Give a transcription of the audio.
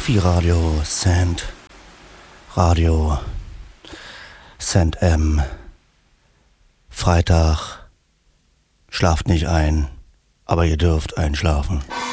Sophie Radio, Sand Radio, Sand M. Freitag, schlaft nicht ein, aber ihr dürft einschlafen.